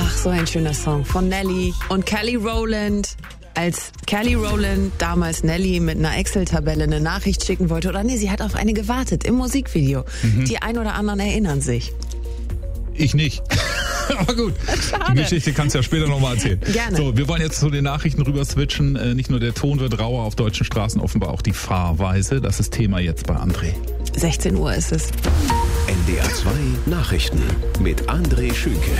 Ach, so ein schöner Song von Nelly und Kelly Rowland. Als Kelly Rowland damals Nelly mit einer Excel-Tabelle eine Nachricht schicken wollte, oder nee, sie hat auf eine gewartet im Musikvideo. Die ein oder anderen erinnern sich. Ich nicht. Aber gut, schade. Die Geschichte kannst du ja später nochmal erzählen. Gerne. So, wir wollen jetzt zu den Nachrichten rüber switchen. Nicht nur der Ton wird rauer auf deutschen Straßen, offenbar auch die Fahrweise. Das ist Thema jetzt bei André. 16 Uhr ist es. NDR 2 Nachrichten mit André Schünke.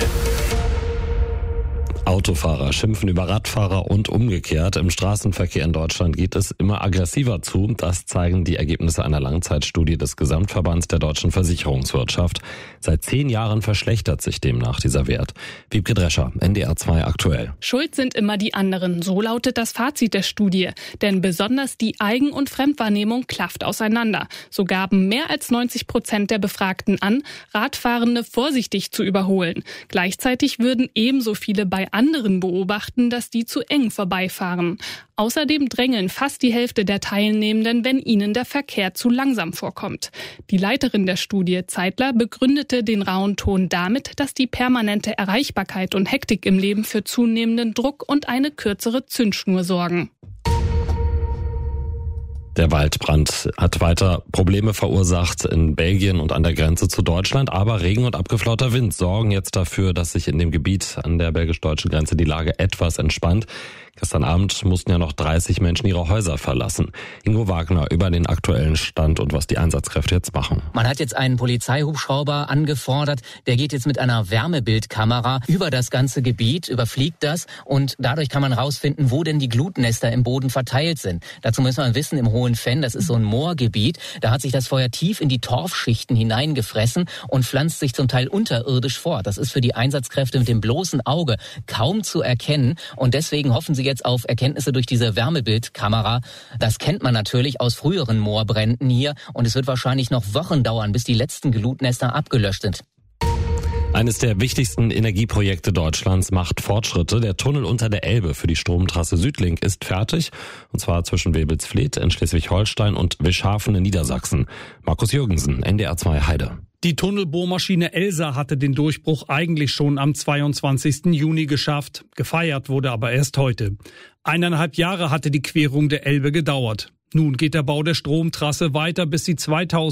Autofahrer schimpfen über Radfahrer und umgekehrt. Im Straßenverkehr in Deutschland geht es immer aggressiver zu. Das zeigen die Ergebnisse einer Langzeitstudie des Gesamtverbands der deutschen Versicherungswirtschaft. Seit 10 Jahren verschlechtert sich demnach dieser Wert. Wiebke Drescher, NDR 2 aktuell. Schuld sind immer die anderen, so lautet das Fazit der Studie. Denn besonders die Eigen- und Fremdwahrnehmung klafft auseinander. So gaben mehr als 90% der Befragten an, Radfahrende vorsichtig zu überholen. Gleichzeitig würden ebenso viele bei anderen beobachten, dass die zu eng vorbeifahren. Außerdem drängeln fast die Hälfte der Teilnehmenden, wenn ihnen der Verkehr zu langsam vorkommt. Die Leiterin der Studie, Zeitler, begründete den rauen Ton damit, dass die permanente Erreichbarkeit und Hektik im Leben für zunehmenden Druck und eine kürzere Zündschnur sorgen. Der Waldbrand hat weiter Probleme verursacht in Belgien und an der Grenze zu Deutschland, aber Regen und abgeflauter Wind sorgen jetzt dafür, dass sich in dem Gebiet an der belgisch-deutschen Grenze die Lage etwas entspannt. Gestern Abend mussten ja noch 30 Menschen ihre Häuser verlassen. Ingo Wagner über den aktuellen Stand und was die Einsatzkräfte jetzt machen. Man hat jetzt einen Polizeihubschrauber angefordert. Der geht jetzt mit einer Wärmebildkamera über das ganze Gebiet, überfliegt das und dadurch kann man rausfinden, wo denn die Glutnester im Boden verteilt sind. Dazu muss man wissen, im Hohen Venn, das ist so ein Moorgebiet, da hat sich das Feuer tief in die Torfschichten hineingefressen und pflanzt sich zum Teil unterirdisch fort. Das ist für die Einsatzkräfte mit dem bloßen Auge kaum zu erkennen und deswegen hoffen sie jetzt auf Erkenntnisse durch diese Wärmebildkamera. Das kennt man natürlich aus früheren Moorbränden hier und es wird wahrscheinlich noch Wochen dauern, bis die letzten Glutnester abgelöscht sind. Eines der wichtigsten Energieprojekte Deutschlands macht Fortschritte. Der Tunnel unter der Elbe für die Stromtrasse Südlink ist fertig, und zwar zwischen Wewelsfleth in Schleswig-Holstein und Wischhafen in Niedersachsen. Markus Jürgensen, NDR 2 Heide. Die Tunnelbohrmaschine Elsa hatte den Durchbruch eigentlich schon am 22. Juni geschafft. Gefeiert wurde aber erst heute. 1,5 Jahre hatte die Querung der Elbe gedauert. Nun geht der Bau der Stromtrasse weiter, bis sie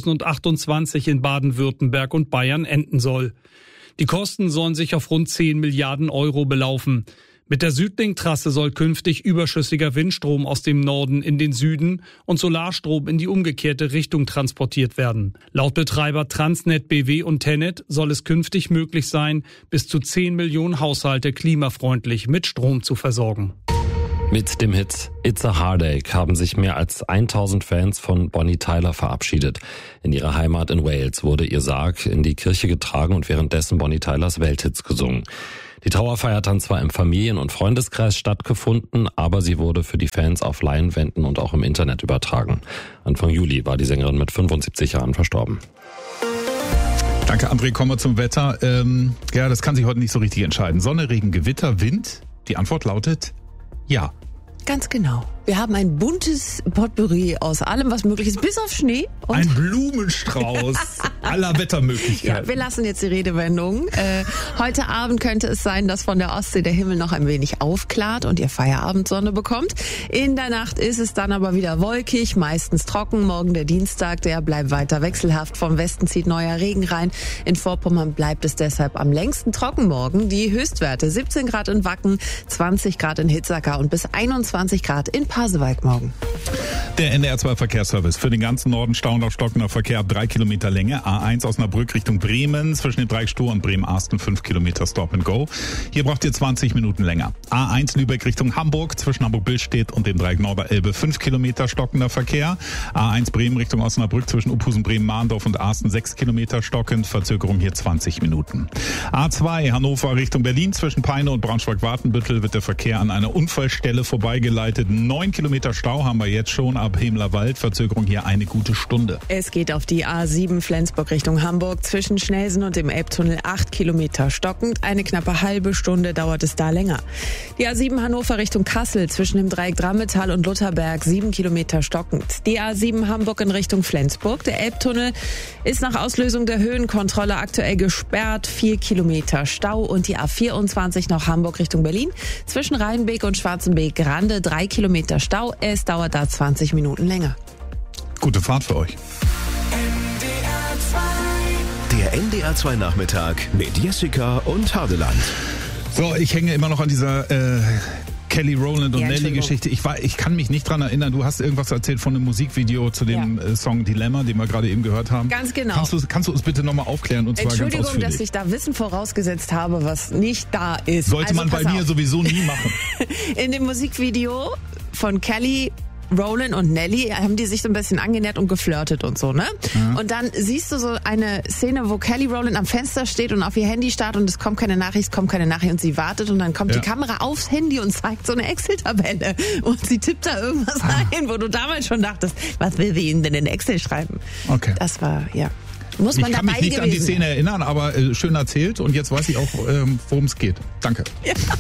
2028 in Baden-Württemberg und Bayern enden soll. Die Kosten sollen sich auf rund 10 Milliarden Euro belaufen. Mit der Südlink-Trasse soll künftig überschüssiger Windstrom aus dem Norden in den Süden und Solarstrom in die umgekehrte Richtung transportiert werden. Laut Betreiber Transnet BW und Tennet soll es künftig möglich sein, bis zu 10 Millionen Haushalte klimafreundlich mit Strom zu versorgen. Mit dem Hit It's a Heartache haben sich mehr als 1000 Fans von Bonnie Tyler verabschiedet. In ihrer Heimat in Wales wurde ihr Sarg in die Kirche getragen und währenddessen Bonnie Tylers Welthits gesungen. Die Trauerfeier hat dann zwar im Familien- und Freundeskreis stattgefunden, aber sie wurde für die Fans auf Leinwänden und auch im Internet übertragen. Anfang Juli war die Sängerin mit 75 Jahren verstorben. Danke, André. Kommen wir zum Wetter. Ja, das kann sich heute nicht so richtig entscheiden. Sonne, Regen, Gewitter, Wind? Die Antwort lautet ja. Ganz genau. Wir haben ein buntes Potpourri aus allem, was möglich ist, bis auf Schnee. Und ein Blumenstrauß aller Wettermöglichkeiten. Ja, wir lassen jetzt die Redewendung. Heute Abend könnte es sein, dass von der Ostsee der Himmel noch ein wenig aufklart und ihr Feierabendsonne bekommt. In der Nacht ist es dann aber wieder wolkig, meistens trocken. Morgen der Dienstag, der bleibt weiter wechselhaft. Vom Westen zieht neuer Regen rein. In Vorpommern bleibt es deshalb am längsten trocken morgen. Die Höchstwerte 17 Grad in Wacken, 20 Grad in Hitzacker und bis 21 Grad in Pasewalk morgen. Der NDR 2 Verkehrsservice. Für den ganzen Norden stauend auf stockender Verkehr ab 3 Kilometer Länge. A1 Osnabrück Richtung Bremen. Zwischen dem Dreieck Stur und Bremen-Arsten 5 Kilometer Stop and Go. Hier braucht ihr 20 Minuten länger. A1 Lübeck Richtung Hamburg. Zwischen Hamburg-Billstedt und dem Dreieck Norderelbe 5 Kilometer stockender Verkehr. A1 Bremen Richtung Osnabrück. Zwischen Uphusen, Bremen-Mahndorf und Arsten 6 Kilometer stockend. Verzögerung hier 20 Minuten. A2 Hannover Richtung Berlin. Zwischen Peine und Braunschweig-Watenbüttel wird der Verkehr an einer Unfallstelle vorbeigeleitet. 9 9 Kilometer Stau haben wir jetzt schon ab Hemler-Wald. Verzögerung hier eine gute Stunde. Es geht auf die A7 Flensburg Richtung Hamburg. Zwischen Schnelsen und dem Elbtunnel 8 Kilometer stockend. Eine knappe halbe Stunde dauert es da länger. Die A7 Hannover Richtung Kassel. Zwischen dem Dreieck Drammetal und Lutherberg 7 Kilometer stockend. Die A7 Hamburg in Richtung Flensburg. Der Elbtunnel ist nach Auslösung der Höhenkontrolle aktuell gesperrt. 4 Kilometer Stau. Und die A24 noch Hamburg Richtung Berlin. Zwischen Rheinbeek und Schwarzenbeek-Grande 3 Kilometer Stau. Es dauert da 20 Minuten länger. Gute Fahrt für euch. Der NDR 2 Nachmittag mit Jessica und Hadeland. So, ich hänge immer noch an dieser Kelly Rowland und Ja, Nelly Geschichte. Ich kann mich nicht dran erinnern. Du hast irgendwas erzählt von einem Musikvideo zu dem Song Dilemma, den wir gerade eben gehört haben. Ganz genau. Kannst du uns bitte nochmal aufklären, und zwar ganz Entschuldigung, ausführlich? dass ich da Wissen vorausgesetzt habe, was nicht da ist. Sollte man bei mir sowieso nie machen. In dem Musikvideo von Kelly Rowland und Nelly haben die sich so ein bisschen angenähert und geflirtet und so, ne? Ja. Und dann siehst du so eine Szene, wo Kelly Rowland am Fenster steht und auf ihr Handy starrt und es kommt keine Nachricht und sie wartet und dann kommt die Kamera aufs Handy und zeigt so eine Excel-Tabelle und sie tippt da irgendwas ein, wo du damals schon dachtest, was will sie ihnen denn in Excel schreiben? Okay. Das war, muss man ich kann mich nicht an die Szene erinnern, aber schön erzählt, und jetzt weiß ich auch, worum es geht. Danke. Ja.